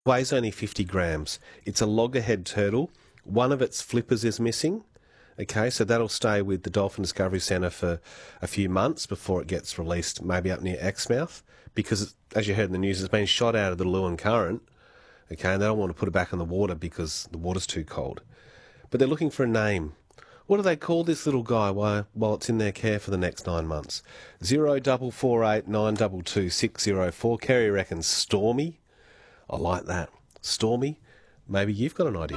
Weighs only 50 grams. It's a loggerhead turtle. One of its flippers is missing. Okay, so that'll stay with the Dolphin Discovery Centre for a few months before it gets released, maybe up near Exmouth, because, as you heard in the news, it's been shot out of the Lewin Current, okay, and they don't want to put it back in the water because the water's too cold. But they're looking for a name. What do they call this little guy while it's in their care for the next 9 months? 0448 922 604. Kerry reckons Stormy. I like that. Stormy. Maybe you've got an idea.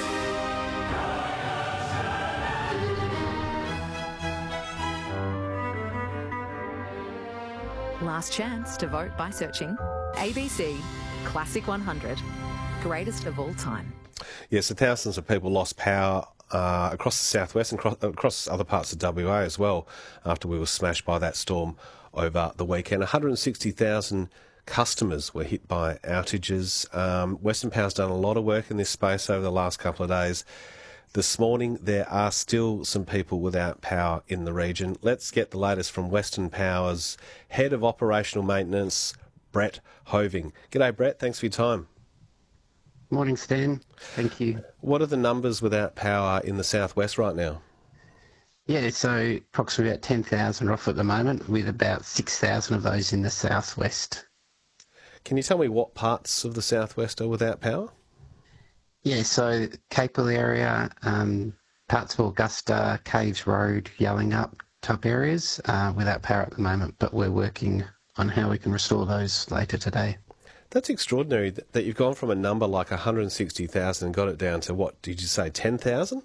Last chance to vote by searching ABC Classic 100, greatest of all time. Yes, thousands of people lost power across the southwest and across other parts of WA as well after we were smashed by that storm over the weekend. 160,000 customers were hit by outages. Western Power's done a lot of work in this space over the last couple of days. This morning, there are still some people without power in the region. Let's get the latest from Western Power's Head of Operational Maintenance, Brett Hoving. G'day, Brett. Thanks for your time. Morning, Stan. Thank you. What are the numbers without power in the southwest right now? Yeah, so approximately about 10,000 off at the moment, with about 6,000 of those in the southwest. Can you tell me what parts of the southwest are without power? Yeah, so Capel area, parts of Augusta, Caves Road, Yellingup type areas without power at the moment, but we're working on how we can restore those later today. That's extraordinary that you've gone from a number like 160,000 and got it down to, what, did you say, 10,000?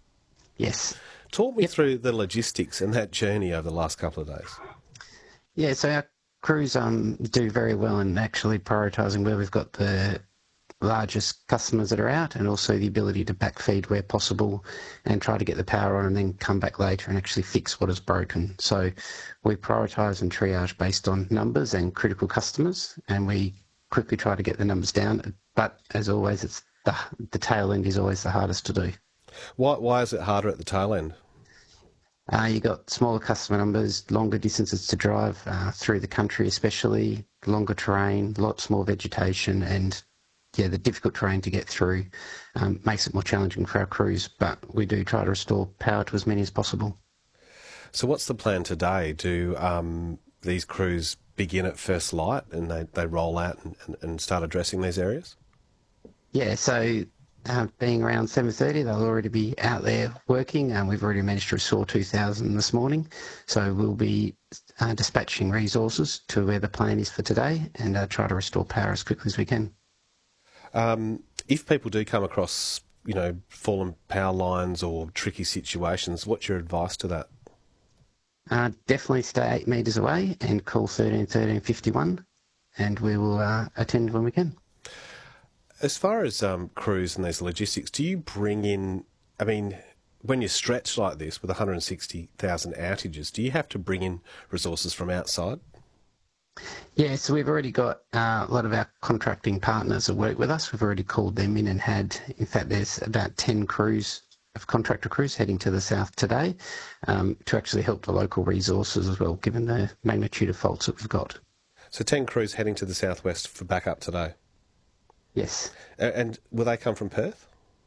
Yes. Talk me through the logistics and that journey over the last couple of days. Yeah, so our crews do very well in actually prioritising where we've got the largest customers that are out, and also the ability to backfeed where possible and try to get the power on and then come back later and actually fix what is broken. So we prioritise and triage based on numbers and critical customers, and we quickly try to get the numbers down. But as always, it's the tail end is always the hardest to do. Why is it harder at the tail end? You got smaller customer numbers, longer distances to drive through the country, especially longer terrain, lots more vegetation, and the difficult terrain to get through makes it more challenging for our crews. But we do try to restore power to as many as possible. So what's the plan today? Do these crews begin at first light and they roll out and start addressing these areas? Yeah, so being around 7:30, they'll already be out there working, and we've already managed to restore 2,000 this morning. So we'll be dispatching resources to where the plan is for today and try to restore power as quickly as we can. If people do come across, fallen power lines or tricky situations, what's your advice to that? Definitely stay 8 metres away and call 13 13 51, and we will attend when we can. As far as crews and these logistics, do you bring in, when you're stretched like this with 160,000 outages, do you have to bring in resources from outside? Yeah, so we've already got a lot of our contracting partners that work with us. We've already called them in and in fact, there's about 10 crews of contractor crews heading to the south today to actually help the local resources as well, given the magnitude of faults that we've got. So 10 crews heading to the southwest for backup today? Yes. And will they come from Perth?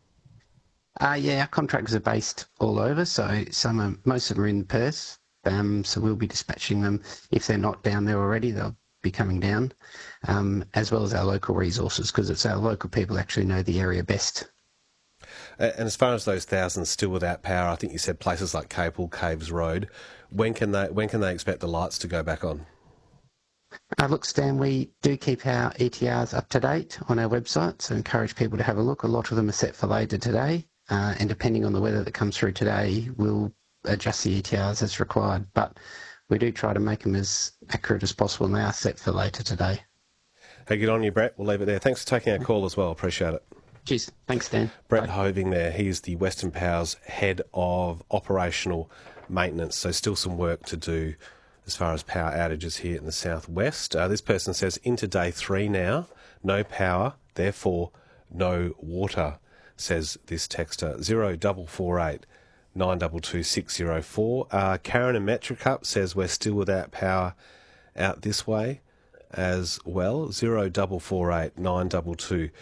Yeah, our contractors are based all over, so most of them are in Perth. So we'll be dispatching them. If they're not down there already, they'll be coming down, as well as our local resources, because it's our local people actually know the area best. And as far as those thousands still without power, I think you said places like Capel, Caves Road. When can they expect the lights to go back on? Look, Stan, we do keep our ETRs up to date on our website, so encourage people to have a look. A lot of them are set for later today, and depending on the weather that comes through today, we'll adjust the ETRs as required. But we do try to make them as accurate as possible, and they are set for later today. Hey, good on you, Brett. We'll leave it there. Thanks for taking our call as well. Appreciate it. Cheers. Thanks, Dan. Brett Hoving there. He's the Western Power's Head of Operational Maintenance. So still some work to do as far as power outages here in the southwest. This person says, into day 3 now, no power, therefore no water, says this texter. 0448 922 604. Karen in Metricup says we're still without power out this way as well. 0448 922